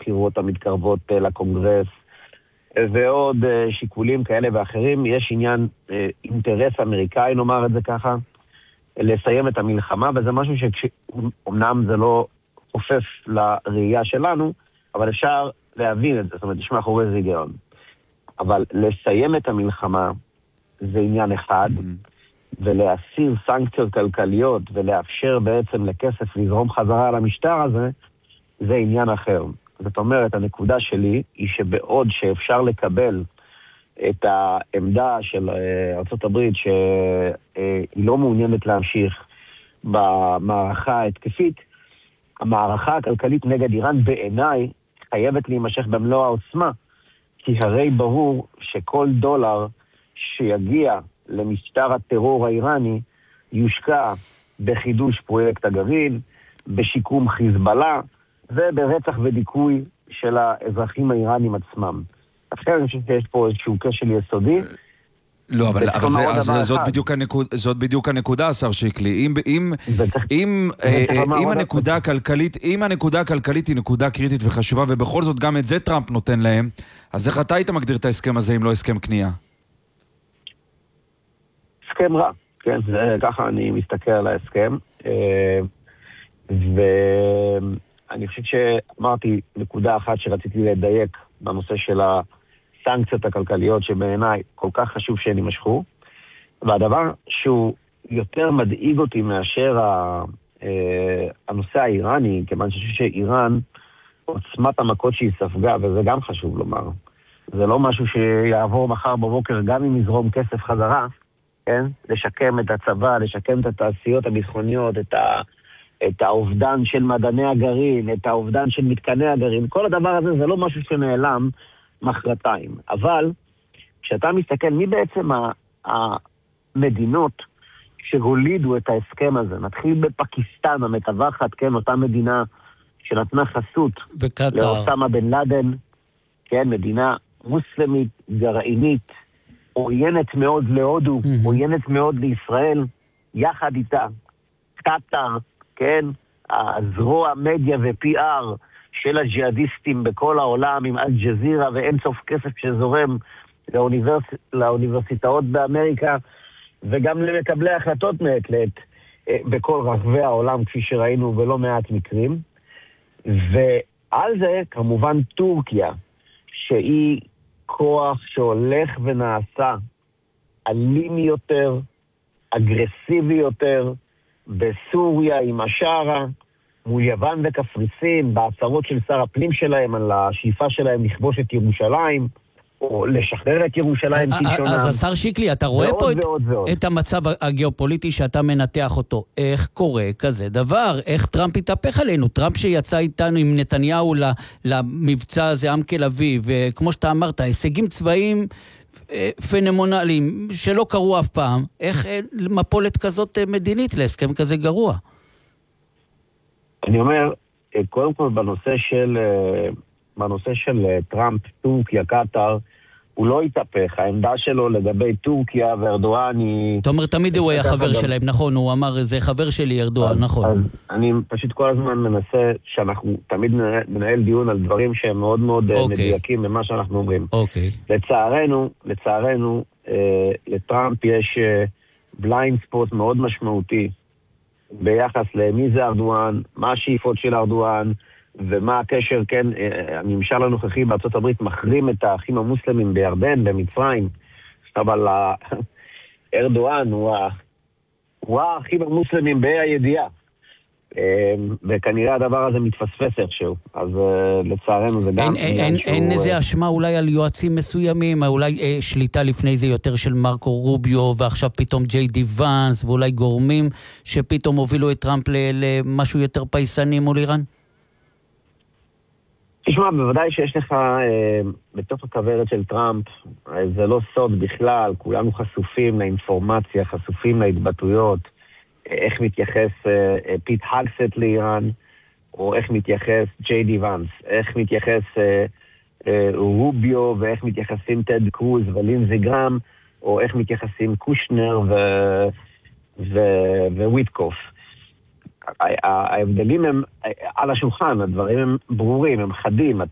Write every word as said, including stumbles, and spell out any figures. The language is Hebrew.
הבחירות המתקרבות לקונגרס, ועוד שיקולים כאלה ואחרים. יש עניין, אינטרס אמריקאי, נאמר את זה ככה, לסיים את המלחמה, וזה משהו שאומנם זה לא חופף לראייה שלנו, אבל אפשר להבין את זה, זאת אומרת, יש מאחורי זה היגיון. אבל לסיים את המלחמה זה עניין אחד, ולהסיר סנקציות כלכליות ולאפשר בעצם לכסף לזרום חזרה על המשטר הזה, זה עניין אחר. זאת אומרת, הנקודה שלי היא שבעוד שאפשר לקבל את העמדה של ארצות הברית שהיא לא מעוניינת להמשיך במערכה ההתקפית, המערכה הכלכלית נגד איראן בעיניי חייבת להימשך במלוא העוצמה, כי הרי ברור שכל דולר שיגיע למשטר הטרור האיראני יושקע בחידוש פרויקט הגרעין, בשיקום חיזבאללה וברצח ודיכוי של האזרחים האיראנים עצמם. עכשיו אני חושב שיש פה איזשהו כשל יסודי. לא, אבל, אבל זה, אז זאת, בדיוק הנקוד, זאת בדיוק הנקודה, השר שיקלי. אם, אם, אם, אם הנקודה הכלכלית, אם הנקודה הכלכלית היא נקודה קריטית וחשובה, ובכל זאת גם את זה טראמפ נותן להם, אז איך אתה היית מגדיר את ההסכם הזה אם לא הסכם קנייה? הסכם רע, כן, זה, ככה אני מסתכל על ההסכם, ואני חושב שאמרתי נקודה אחת שרציתי לדייק בנושא של הסנקציות הכלכליות שבעיניי כל כך חשוב שהן יימשכו, והדבר שהוא יותר מדאיג אותי מאשר הנושא האיראני, כיוון שאני חושב שאיראן עוצמת המכות שהיא ספגה, וזה גם חשוב לומר, זה לא משהו שיעבור מחר בבוקר גם אם יזרום כסף חזרה, כן? לשקם את הצבא, לשקם את התעשיות הביטחוניות, את, ה, את האובדן של מדעני הגרעין, את האובדן של מתקני הגרעין. כל הדבר הזה זה לא משהו שנעלם מחרתיים. אבל כשאתה מסתכל, מי בעצם המדינות שהולידו את ההסכם הזה? נתחיל בפקיסטן, המתווכת, כן? אותה מדינה שנתנה חסות לאוסמה בן לאדן, כן? מדינה מוסלמית, גרעינית, עוינת מאוד להודו, mm-hmm. עוינת מאוד לישראל, יחד איתה, קטר, כן, הזרוע מדיה ו-פי אר של הג'יהאדיסטים בכל העולם, עם אל-ג'זירה ואין סוף כסף שזורם לאוניברס... לאוניברסיטאות באמריקה, וגם למקבלי החלטות מעת לעת בכל רחבי העולם, כפי שראינו בלא מעט מקרים. ועל זה, כמובן, טורקיה, שהיא כוח שהולך ונעשה אלים יותר, אגרסיבי יותר, בסוריה עם השערה, מול יוון וקפריסין, בהצהרות של שר הפנים שלהם על השאיפה שלהם לכבוש את ירושלים, או לשחרר את ירושלים כלשונם. אז השר שיקלי, אתה רואה פה את המצב הגיאופוליטי שאתה מנתח אותו. איך קורה כזה דבר? איך טראמפ התהפך עלינו? טראמפ שיצא איתנו עם נתניהו למבצע הזה, עם תל אביב, וכמו שאתה אמרת, הישגים צבאיים פנומנליים שלא קרו אף פעם. איך מפולת כזאת מדינית להסכם כזה גרוע? אני אומר, קודם כל בנושא של... בנושא של טראמפ, טורקיה, קטר, הוא לא התהפך. העמדה שלו לגבי טורקיה וארדואן היא... אתה אומר, תמיד הוא היה חבר שלהם, נכון, הוא אמר, זה חבר שלי, ארדואן, נכון. אז אני פשוט כל הזמן מנסה שאנחנו תמיד ננהל דיון על דברים שהם מאוד מאוד מדויקים במה שאנחנו אומרים. אוקיי. לצערנו, לצערנו, לטראמפ יש בליינד ספוט מאוד משמעותי ביחס למי זה ארדואן, מה השאיפות של ארדואן, ומה הקשר, כן, הממשל הנוכחי בארצות הברית מחרים את האחים המוסלמים בירדן, במצרים, אבל ארדואן הוא, הוא האחים המוסלמים בהידיעה, וכנראה הדבר הזה מתפספס איכשהו, אז לצערנו זה גם... אין, אין, שהוא... אין איזה אשמה אולי על יועצים מסוימים, אולי אה, שליטה לפני זה יותר של מרקו רוביו, ועכשיו פתאום ג'יי די ואנס, ואולי גורמים שפתאום הובילו את טראמפ למשהו יותר פייסני מול איראן? תשמע, בוודאי שיש לך אה, בתוך הכברת של טראמפ, אה, זה לא סוד בכלל, כולנו חשופים לאינפורמציה, חשופים להתבטאויות, אה, איך מתייחס אה, אה, פיט הגסט לאיראן, או איך מתייחס ג'יי די ואנס, איך מתייחס אה, אה, רוביו, ואיך מתייחסים טד קרוז ולינזי גרם, או איך מתייחסים קושנר ו... ו... וויטקוף. ההבדלים הם על השולחן, הדברים הם ברורים, הם חדים,